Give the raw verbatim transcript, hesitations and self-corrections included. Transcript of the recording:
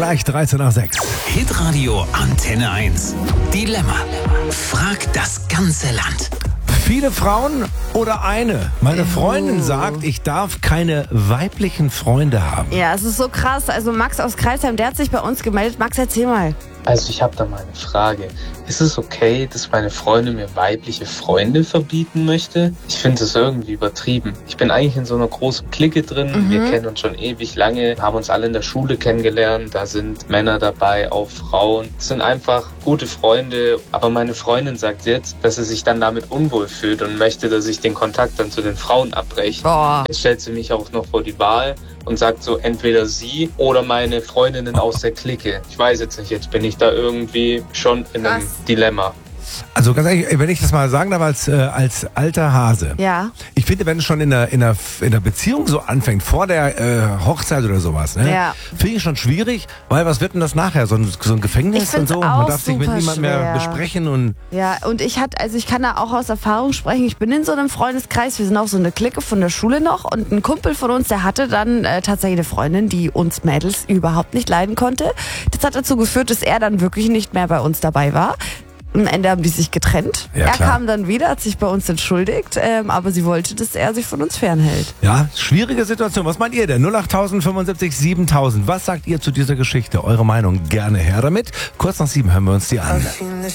Gleich dreizehn nach sechs. Hitradio Antenne eins. Dilemma. Frag das ganze Land. Viele Frauen oder eine? Meine Freundin sagt, ich darf keine weiblichen Freunde haben. Ja, es ist so krass. Also Max aus Kreisheim, der hat sich bei uns gemeldet. Max, erzähl mal. Also ich habe da mal eine Frage. Ist es okay, dass meine Freundin mir weibliche Freunde verbieten möchte? Ich finde das irgendwie übertrieben. Ich bin eigentlich in so einer großen Clique drin. Mhm. Wir kennen uns schon ewig lange, haben uns alle in der Schule kennengelernt. Da sind Männer dabei, auch Frauen. Es sind einfach gute Freunde. Aber meine Freundin sagt jetzt, dass sie sich dann damit unwohl fühlt und möchte, dass ich den Kontakt dann zu den Frauen abbreche. Boah. Jetzt stellt sie mich auch noch vor die Wahl und sagt so, entweder sie oder meine Freundinnen aus der Clique. Ich weiß jetzt nicht, jetzt bin ich da irgendwie schon in einem Was? Dilemma. Also ganz ehrlich, wenn ich das mal sagen darf, als, äh, als alter Hase. Ja. Ich finde, wenn es schon in der, in, der, in der Beziehung so anfängt, vor der äh, Hochzeit oder sowas, ne, Ja. finde ich schon schwierig, weil was wird denn das nachher? So ein, so ein Ich Gefängnis und find's so? auch Man darf sich mit super niemandem mehr schwer. besprechen und Ja, und ich hatte, also ich kann da auch aus Erfahrung sprechen. Ich bin in so einem Freundeskreis, wir sind auch so eine Clique von der Schule noch und ein Kumpel von uns, der hatte dann äh, tatsächlich eine Freundin, die uns Mädels überhaupt nicht leiden konnte. Das hat dazu geführt, dass er dann wirklich nicht mehr bei uns dabei war. Am Ende haben die sich getrennt. Ja, er klar. kam dann wieder, hat sich bei uns entschuldigt, ähm, aber sie wollte, dass er sich von uns fernhält. ja, schwierige Situation. Was meint ihr denn? null acht fünfundsiebzig siebentausend. Was sagt ihr zu dieser Geschichte? Eure Meinung gerne her damit. Kurz nach sieben hören wir uns die an.